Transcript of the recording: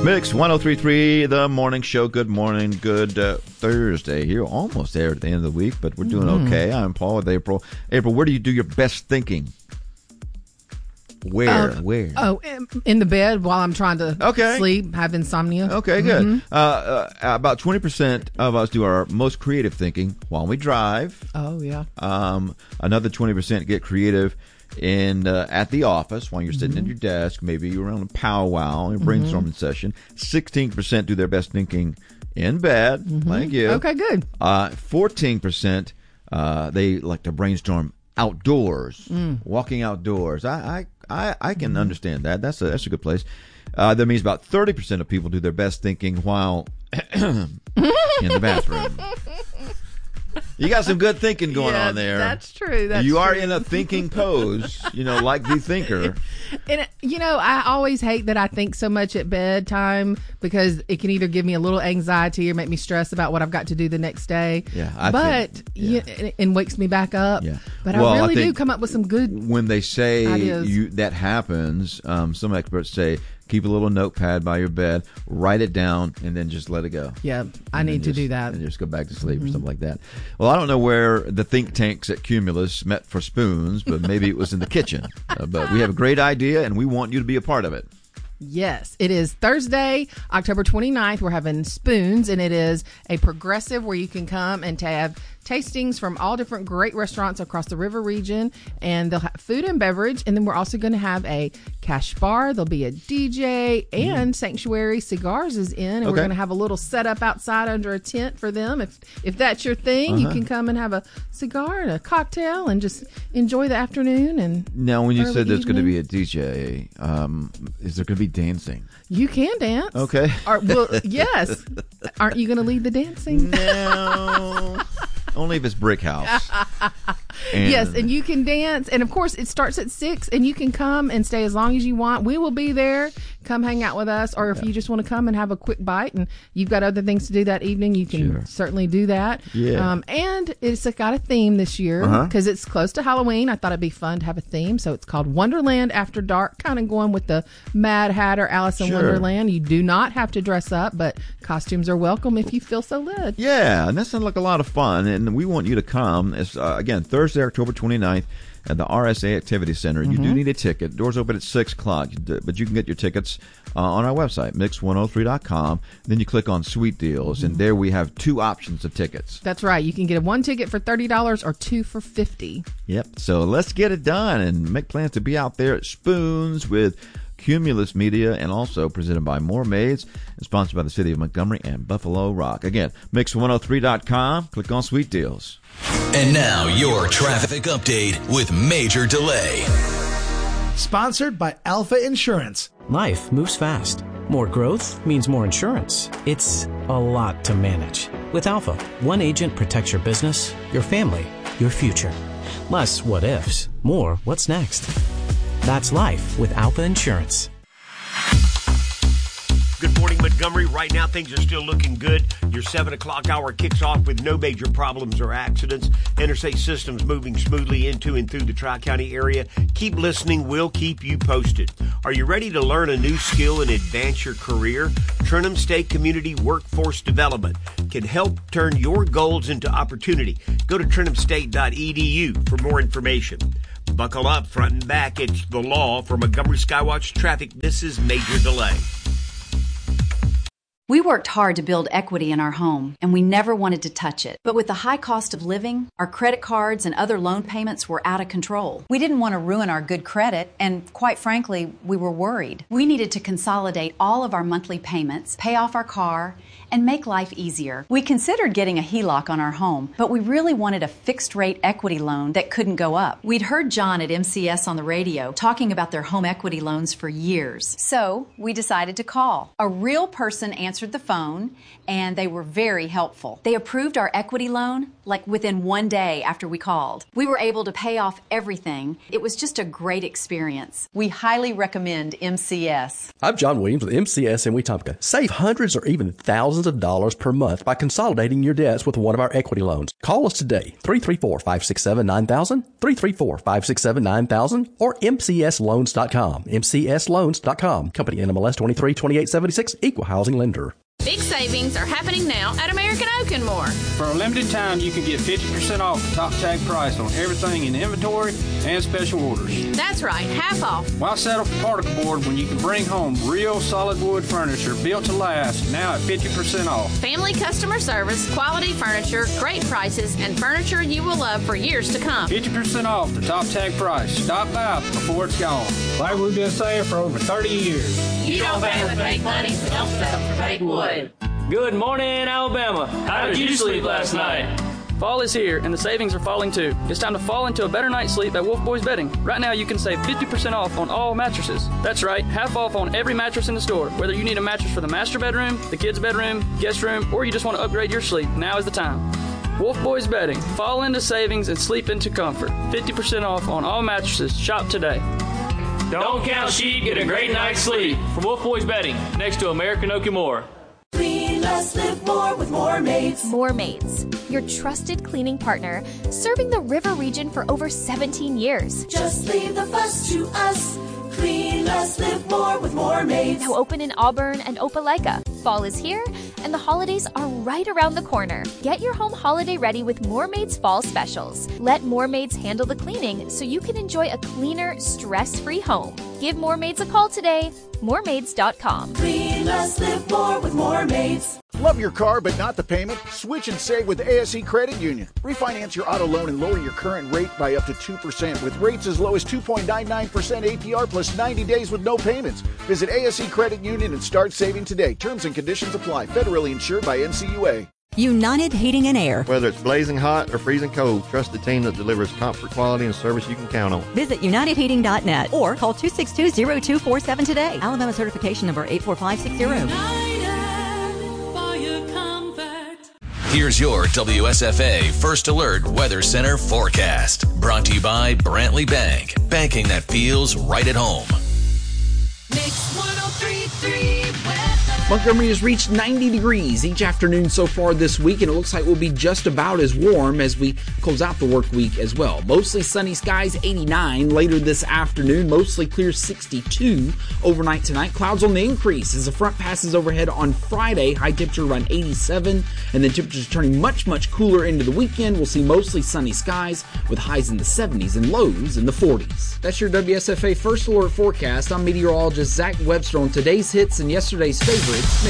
Mix 103.3, the morning show. Good morning, good Thursday here. Almost there at the end of the week, but we're doing okay. I'm Paul with April. April, where do you do your best thinking? Where? Oh, in the bed while I'm trying to sleep, have insomnia. Okay, good. About 20% of us do our most creative thinking while we drive. Oh, yeah. Another 20% get creative at the office while you're sitting at your desk. Maybe you're on a powwow, a brainstorming session. 16% do their best thinking in bed, like you. Okay, good. 14% they like to brainstorm outdoors, walking outdoors. I can understand that. That's a good place. That means about 30% of people do their best thinking while in the bathroom. You got some good thinking going on there. That's true. You are in a thinking pose, like the thinker. And, I always hate that I think so much at bedtime because it can either give me a little anxiety or make me stress about what I've got to do the next day. And wakes me back up. Yeah. But I really do come up with some good when they say ideas. That happens, some experts say, keep a little notepad by your bed, write it down, and then just let it go. Yeah, I need to do that. And just go back to sleep or something like that. Well, I don't know where the think tanks at Cumulus met for spoons, but maybe it was in the kitchen. But we have a great idea, and we want you to be a part of it. Yes, it is Thursday, October 29th. We're having Spoons, and it is a progressive where you can come and have tastings from all different great restaurants across the river region, and they'll have food and beverage. And then we're also going to have a cash bar. There'll be a DJ, and Sanctuary Cigars is in, and we're going to have a little setup outside under a tent for them. If that's your thing, you can come and have a cigar and a cocktail and just enjoy the afternoon. And now, when you said there's going to be a DJ, is there going to be dancing? You can dance. Okay. Yes. Aren't you going to lead the dancing? No. Only if it's Brick House. Yes, and you can dance. And, of course, it starts at 6, and you can come and stay as long as you want. We will be there. Come hang out with us. Or if you just want to come and have a quick bite and you've got other things to do that evening, you can certainly do that. Yeah. And it's got a theme this year because it's close to Halloween. I thought it'd be fun to have a theme. So it's called Wonderland After Dark, kind of going with the Mad Hatter, Alice in Wonderland. You do not have to dress up, but costumes are welcome if you feel so led. Yeah, and that sounds like a lot of fun. And we want you to come. It's, again, Thursday, October 29th. At the RSA Activity Center. You do need a ticket. Doors open at 6 o'clock, but you can get your tickets on our website, mix103.com. Then you click on Sweet Deals, and there we have 2 options of tickets. That's right. You can get 1 ticket for $30 or 2 for $50. Yep. So let's get it done and make plans to be out there at Spoons with Cumulus Media, and also presented by More Maids and sponsored by the City of Montgomery and Buffalo Rock. Again, mix103.com. Click on Sweet Deals. And now your traffic update with Major Delay. Sponsored by Alpha Insurance. Life moves fast. More growth means more insurance. It's a lot to manage. With Alpha, one agent protects your business, your family, your future. Less what ifs, more what's next. That's life with Alpha Insurance. Good morning, Montgomery. Right now, things are still looking good. Your 7 o'clock hour kicks off with no major problems or accidents. Interstate systems moving smoothly into and through the Tri-County area. Keep listening. We'll keep you posted. Are you ready to learn a new skill and advance your career? Trenham State Community Workforce Development can help turn your goals into opportunity. Go to trenhamstate.edu for more information. Buckle up, front and back. It's the law. For Montgomery Skywatch Traffic, this is Major Delay. We worked hard to build equity in our home, and we never wanted to touch it. But with the high cost of living, our credit cards and other loan payments were out of control. We didn't want to ruin our good credit, and quite frankly, we were worried. We needed to consolidate all of our monthly payments, pay off our car, and make life easier. We considered getting a HELOC on our home, but we really wanted a fixed-rate equity loan that couldn't go up. We'd heard John at MCS on the radio talking about their home equity loans for years. So we decided to call. A real person answered answered the phone, and they were very helpful. They approved our equity loan like within 1 day after we called. We were able to pay off everything. It was just a great experience. We highly recommend MCS. I'm John Williams with MCS in Wetumpka. Save hundreds or even thousands of dollars per month by consolidating your debts with one of our equity loans. Call us today, 334-567-9000, 334-567-9000, or mcsloans.com. mcsloans.com. Company NMLS 232876, Equal Housing Lender. Big savings are happening now at American Oak and More. For a limited time, you can get 50% off the top tag price on everything in inventory and special orders. That's right, half off. Why settle for particle board when you can bring home real solid wood furniture built to last, now at 50% off? Family customer service, quality furniture, great prices, and furniture you will love for years to come. 50% off the top tag price. Stop by before it's gone. Like we've been saying for over 30 years. You don't pay with fake money, so don't settle for fake wood. Good morning, Alabama. How did you sleep last night? Fall is here, and the savings are falling too. It's time to fall into a better night's sleep at Wolf Boys Bedding. Right now, you can save 50% off on all mattresses. That's right, half off on every mattress in the store. Whether you need a mattress for the master bedroom, the kids' bedroom, guest room, or you just want to upgrade your sleep, now is the time. Wolf Boys Bedding. Fall into savings and sleep into comfort. 50% off on all mattresses. Shop today. Don't count sheep, get a great night's sleep. From Wolf Boys Bedding, next to American Oak and More. Clean less, live more with More Maids. More Maids, your trusted cleaning partner, serving the river region for over 17 years. Just leave the fuss to us. Clean less, live more with More Maids. Now open in Auburn and Opelika. Fall is here, and the holidays are right around the corner. Get your home holiday ready with More Maids Fall Specials. Let More Maids handle the cleaning so you can enjoy a cleaner, stress-free home. Give More Maids a call today. MoreMaids.com. Clean less, live more with More Maids. Love your car but not the payment? Switch and save with ASE Credit Union. Refinance your auto loan and lower your current rate by up to 2% with rates as low as 2.99% APR plus 90 days with no payments. Visit ASE Credit Union and start saving today. Terms and conditions apply. Federally insured by NCUA. United Heating and Air. Whether it's blazing hot or freezing cold, trust the team that delivers comfort, quality, and service you can count on. Visit UnitedHeating.net or call 262-0247 today. Alabama certification number 84560. Here's your WSFA First Alert Weather Center forecast. Brought to you by Brantley Bank. Banking that feels right at home. Mix 103.3 Montgomery has reached 90 degrees each afternoon so far this week, and it looks like we'll be just about as warm as we close out the work week as well. Mostly sunny skies, 89 later this afternoon. Mostly clear, 62 overnight tonight. Clouds on the increase as the front passes overhead on Friday. High temperature around 87, and then temperatures turning much, much cooler into the weekend. We'll see mostly sunny skies with highs in the 70s and lows in the 40s. That's your WSFA First Alert forecast. I'm meteorologist Zach Webster on today's hits and yesterday's favorites. Mix